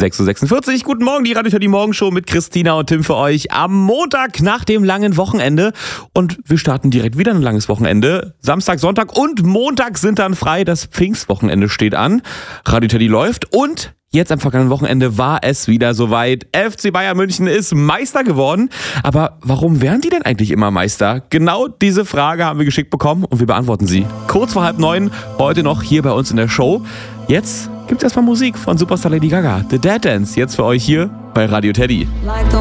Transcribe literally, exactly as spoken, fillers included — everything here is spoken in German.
sechs Uhr sechsundvierzig. Guten Morgen, die Radio Teddy Morgenshow mit Christina und Tim für euch am Montag nach dem langen Wochenende. Und wir starten direkt wieder ein langes Wochenende. Samstag, Sonntag und Montag sind dann frei. Das Pfingstwochenende steht an. Radio Teddy läuft und jetzt am vergangenen Wochenende war es wieder soweit. F C Bayern München ist Meister geworden. Aber warum werden die denn eigentlich immer Meister? Genau diese Frage haben wir geschickt bekommen und wir beantworten sie kurz vor halb neun heute noch hier bei uns in der Show. Jetzt gibt's erstmal Musik von Superstar Lady Gaga. The Dead Dance, jetzt für euch hier bei Radio Teddy. Like the